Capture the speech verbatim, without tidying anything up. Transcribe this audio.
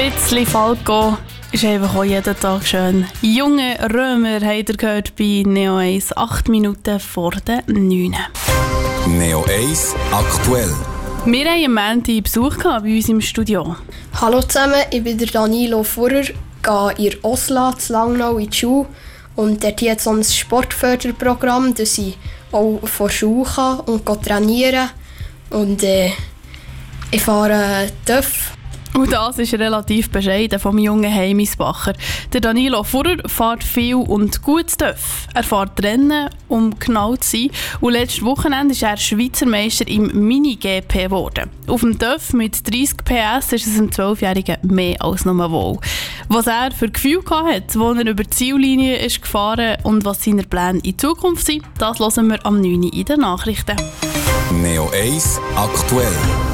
bisschen Falco ist einfach auch jeden Tag schön. Junge Römer habt ihr gehört bei Neo eins, acht Minuten vor der neun. Neo eins aktuell. Wir haben am Montag Besuch bei uns im Studio. Hallo zusammen, ich bin der Danilo Furrer, gehe in Osla zu Langnau in die Schule. Und dort hat so ein Sportförderprogramm, dass ich auch von der Schule kann und trainieren kann. Und äh, ich fahre T Ö F. Und das ist relativ bescheiden vom jungen Heimisbacher. Der Danilo Furrer fährt viel und gut T Ö F. Er fährt Rennen, um genau zu sein. Und letztes Wochenende ist er Schweizer Meister im Mini-G P geworden. Auf dem T Ö F mit dreissig P S ist es einem Zwölfjährigen mehr als nur wohl. Was er für Gefühl hatte, als er über die Ziellinie ist gefahren und was seine Pläne in Zukunft sind, das hören wir am neun Uhr in den Nachrichten. Neo eins aktuell.